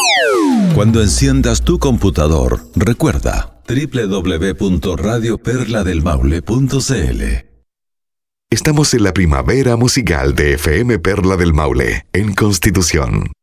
Cuando enciendas tu computador, recuerda www.radioperladelmaule.cl. Estamos en la primavera musical de FM Perla del Maule, en Constitución.